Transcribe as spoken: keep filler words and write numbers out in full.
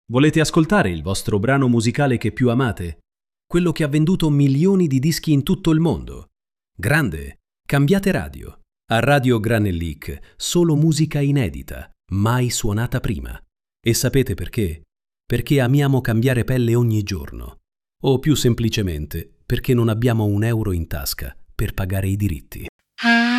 Volete ascoltare il vostro brano musicale che più amate? Quello che ha venduto milioni di dischi in tutto il mondo? Grande! Cambiate radio. A Radio Granellic solo musica inedita, mai suonata prima. E sapete perché? Perché amiamo cambiare pelle ogni giorno. O più semplicemente, perché non abbiamo un euro in tasca per pagare i diritti.